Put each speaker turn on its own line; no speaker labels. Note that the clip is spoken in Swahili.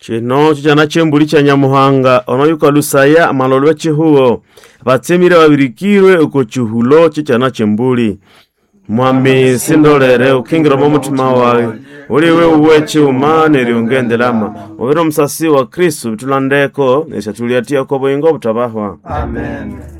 Chino chichana chembuli cha Nyamuhanga ono yuko lusaya amalolwe chihuo batsemire babirikirwe uko chihulo chichana chembuli mwami sindolere ukingira mu mutima wawe uliwe uwechi umane riongendelama ubiro musasi wa Kristo bitulandeko nesha tuliatia ko boyingo butabahwa.
Amen.